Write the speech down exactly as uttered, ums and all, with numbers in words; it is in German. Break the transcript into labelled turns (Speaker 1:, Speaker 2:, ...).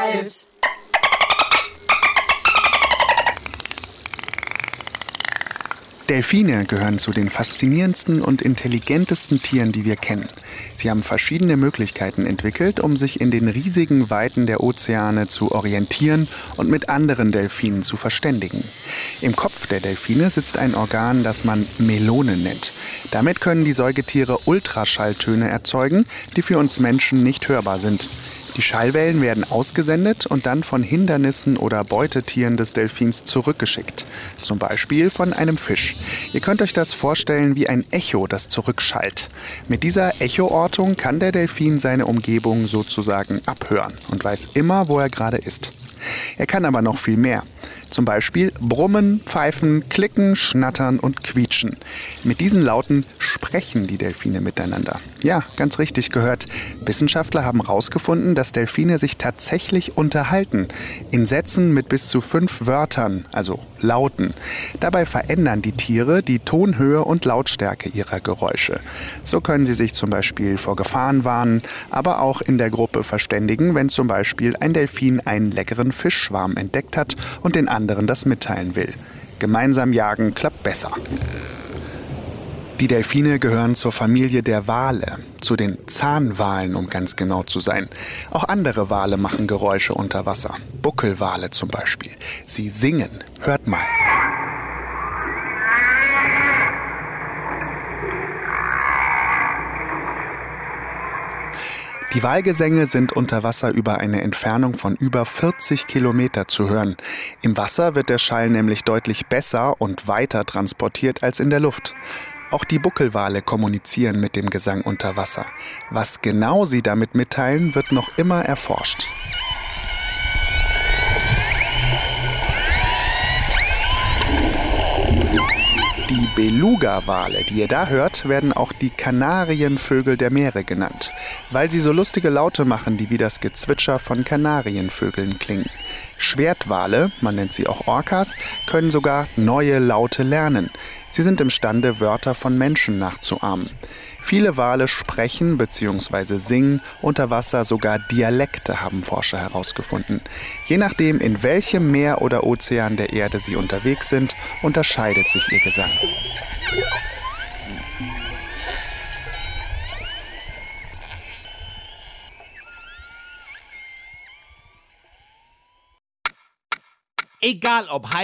Speaker 1: Wald.
Speaker 2: Delfine gehören zu den faszinierendsten und intelligentesten Tieren, die wir kennen. Sie haben verschiedene Möglichkeiten entwickelt, um sich in den riesigen Weiten der Ozeane zu orientieren und mit anderen Delfinen zu verständigen. Im Kopf der Delfine sitzt ein Organ, das man Melone nennt. Damit können die Säugetiere Ultraschalltöne erzeugen, die für uns Menschen nicht hörbar sind. Die Schallwellen werden ausgesendet und dann von Hindernissen oder Beutetieren des Delfins zurückgeschickt. Zum Beispiel von einem Fisch. Ihr könnt euch das vorstellen wie ein Echo, das zurückschallt. Mit dieser Echoortung kann der Delfin seine Umgebung sozusagen abhören und weiß immer, wo er gerade ist. Er kann aber noch viel mehr. Zum Beispiel brummen, pfeifen, klicken, schnattern und quietschen. Mit diesen Lauten sprechen die Delfine miteinander. Ja, ganz richtig gehört. Wissenschaftler haben herausgefunden, dass Delfine sich tatsächlich unterhalten. In Sätzen mit bis zu fünf Wörtern, also Lauten. Dabei verändern die Tiere die Tonhöhe und Lautstärke ihrer Geräusche. So können sie sich zum Beispiel vor Gefahren warnen, aber auch in der Gruppe verständigen, wenn zum Beispiel ein Delfin einen leckeren Fischschwarm entdeckt hat und den anderen das mitteilen will. Gemeinsam jagen klappt besser. Die Delfine gehören zur Familie der Wale, zu den Zahnwalen, um ganz genau zu sein. Auch andere Wale machen Geräusche unter Wasser. Buckelwale zum Beispiel. Sie singen. Hört mal. Die Walgesänge sind unter Wasser über eine Entfernung von über vierzig Kilometer zu hören. Im Wasser wird der Schall nämlich deutlich besser und weiter transportiert als in der Luft. Auch die Buckelwale kommunizieren mit dem Gesang unter Wasser. Was genau sie damit mitteilen, wird noch immer erforscht. Die Beluga-Wale, die ihr da hört, werden auch die Kanarienvögel der Meere genannt, weil sie so lustige Laute machen, die wie das Gezwitscher von Kanarienvögeln klingen. Schwertwale, man nennt sie auch Orcas, können sogar neue Laute lernen. Sie sind imstande, Wörter von Menschen nachzuahmen. Viele Wale sprechen bzw. singen unter Wasser sogar Dialekte, haben Forscher herausgefunden. Je nachdem, in welchem Meer oder Ozean der Erde sie unterwegs sind, unterscheidet sich ihr Gesang.
Speaker 3: Egal ob